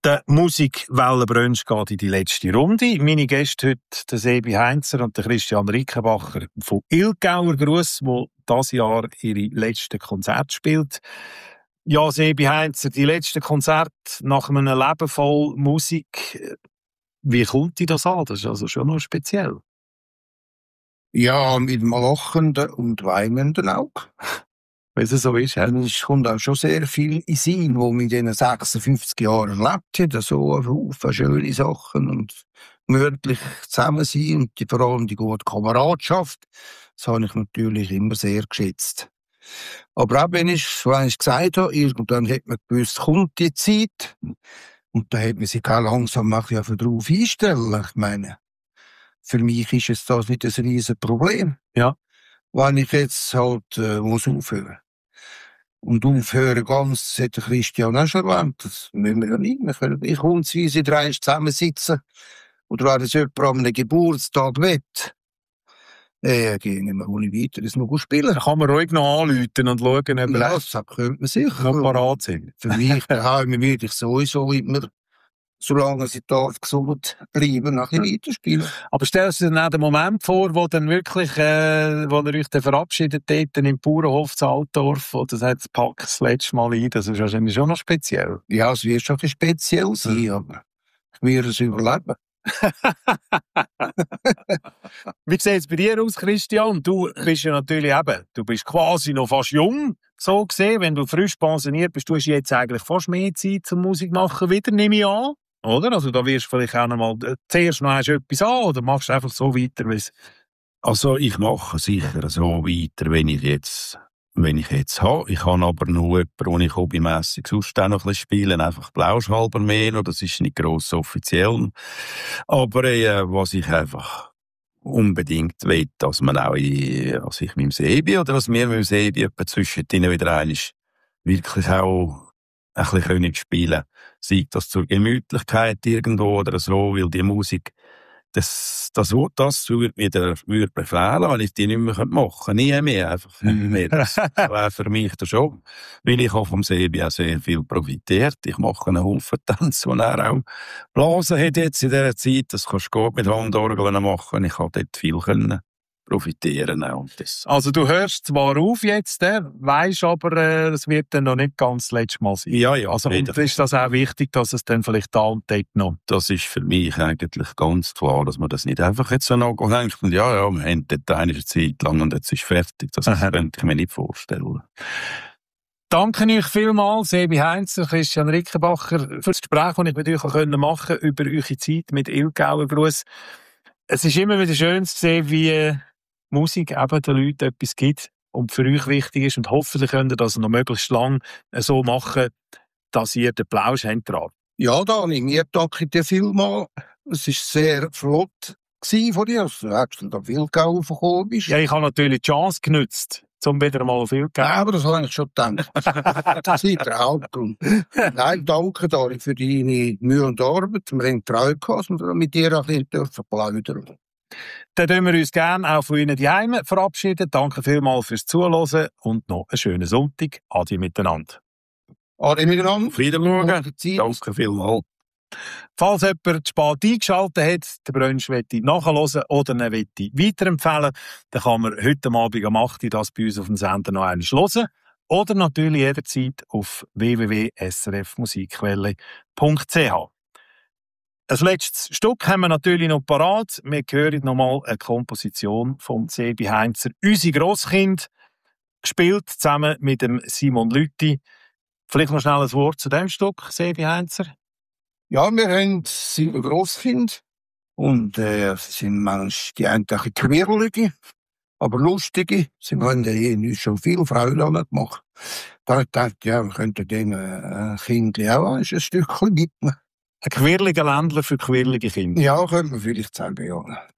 Der Musikwellenbrunch geht in die letzte Runde. Meine Gäste heute, der Sebi Heinzer und der Christian Rickenbacher von Ilgauer Gruss, die dieses Jahr ihre letzten Konzerte spielt. Ja, Sebi Heinzer, die letzten Konzerte nach einem Leben voll Musik. Wie kommt dir das an? Das ist also schon noch speziell. Ja, mit einem lachenden und weinenden Auge. Wenn es so ist, ja. Es kommt auch schon sehr viel in Sinn, wo man in diesen 56 Jahren erlebt hat. So ein Haufen schöne Sachen und gemütlich zusammen sein und vor allem die gute Kameradschaft. Das habe ich natürlich immer sehr geschätzt. Aber auch wenn ich gesagt habe, irgendwann hat man gewusst, kommt die Zeit. Und da hat man sich auch langsam darauf einstellen. Ich meine, für mich ist es das nicht ein riesen Problem. Ja. Wenn ich jetzt halt muss aufhören. Und aufhören ganz, hat der Christian auch schon erwähnt, das müssen wir ja nicht. Wir können nicht hundsweise drei zusammensitzen. Oder wenn es jemand an einem Geburtstag will, gehen wir ohne weiteres noch spielen. Da kann man ruhig noch anrufen und schauen, ob Ja, das könnte man sicher. noch parat sind. Für mich daheim würde ich sowieso immer, solange sie darf, gesund bleiben, nachher weiterspielen. Aber stellst du dir dann den Moment vor, wo dann wirklich, wo ihr euch dann verabschiedet dort im Bauernhof zu Altdorf, oder sagt, pack das letzte Mal ein, das ist wahrscheinlich schon noch speziell. Ja, es wird schon speziell sein, aber ich werde es überleben. Wie sieht es bei dir aus, Christian? Du bist ja natürlich eben, du bist quasi noch fast jung, so gesehen, wenn du frisch pensioniert bist, du hast jetzt eigentlich fast mehr Zeit zum Musik machen wieder, nehme ich an. Oder? Also da wirst du vielleicht auch noch mal zuerst noch etwas an oder machst du einfach so weiter, wie es... Also ich mache sicher so weiter, wenn ich jetzt habe. Ich habe aber nur jemanden, den ich hobbymässig sonst auch noch ein bisschen spielen, einfach blauschhalber mehr, oder das ist nicht gross offiziell. Aber was ich einfach unbedingt will, dass man auch als ich mit dem Sebi oder dass wir mit dem Sebi etwa zwischendrin wieder einmal wirklich auch ein bisschen können spielen. Sei das zur Gemütlichkeit irgendwo oder so, weil die Musik, das würde mir befehlen, wenn ich die nicht mehr machen könnte. Nie mehr, einfach nicht mehr. Das wäre für mich das schon. Weil ich auch vom Sebi auch sehr viel profitiert. Ich mache einen Haufen Tanz, den er auch Blasen hat jetzt in dieser Zeit. Das kannst du gut mit Handorgeln machen. Ich habe dort viel können profitieren auch. Also du hörst zwar auf jetzt, weisst aber, das wird dann noch nicht ganz das letzte Mal sein. Ja. Also und ist das auch wichtig, dass es dann vielleicht da und dort noch... Das ist für mich eigentlich ganz klar, dass man das nicht einfach jetzt so noch denkt, und ja, wir haben dort eine Zeit lang und jetzt ist fertig. Das könnte ich mir nicht vorstellen. Danke euch vielmals, Sebi Heinzer, Christian Rickenbacher, für das Gespräch, das ich mit euch machen konnte über eure Zeit mit Ilgauer Gruss. Es ist immer wieder schön zu sehen, wie Musik eben den Leuten etwas gibt und für euch wichtig ist, und hoffentlich könnt ihr das noch möglichst lang so machen, dass ihr den Plausch habt dran. Ja, Dani, mir danke dir vielmals. Es war sehr flott von dir, dass du extra da Ilgauer gekommen bist. Ja, ich habe natürlich die Chance genutzt, um wieder mal auf Ilgauer. Ja, aber das habe ich schon gedacht. Das ist der Hauptgrund. Nein, danke Dani für deine Mühe und Arbeit. Wir haben Treue gehabt und mit dir auch ein bisschen plaudern. Dann verabschieden wir uns gerne auch von Ihnen daheim verabschieden. Danke vielmals fürs Zuhören und noch einen schönen Sonntag. Adi miteinander. Adi miteinander. Frieden schauen. Danke vielmals. Falls jemand zu spät eingeschaltet hat, den Brunch nachhören oder ihn weiterempfehlen, dann kann man heute Abend um 8 Uhr das bei uns auf dem Sender noch einmal hören. Oder natürlich jederzeit auf www.srfmusikquelle.ch. Ein letztes Stück haben wir natürlich noch parat. Wir hören nochmal eine Komposition von Sebi Heinzer, «Unsere Grosskind», gespielt zusammen mit dem Simon Lüthi. Vielleicht noch schnell ein Wort zu dem Stück, Sebi Heinzer. Ja, wir haben 7 Grosskinder und sie sind manchmal die einen quirlige, aber lustige. Sie haben ja schon viel Freude gemacht. Da habe ich gedacht, ja, wir könnten denen Kindern auch ein Stückchen mitnehmen. Ein quirliger Ländler für quirlige Kinder. Ja, könnte man vielleicht sagen, ja.